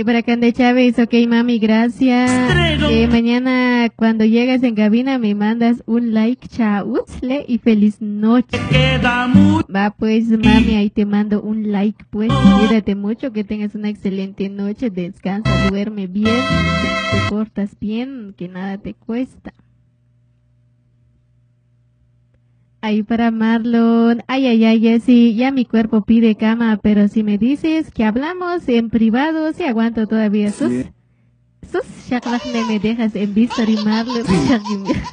para Cande Chávez, ok mami, gracias. Mañana cuando llegues en cabina me mandas un like, chautzle y feliz noche. Va pues mami, ahí te mando un like pues. Cuídate mucho, que tengas una excelente noche, descansa, duerme bien, te portas bien, que nada te cuesta. Ahí para Marlon, ay, Jessy, ya mi cuerpo pide cama, pero si me dices que hablamos en privado, si aguanto todavía. Sus shaklak me dejas en Vistor y Marlon.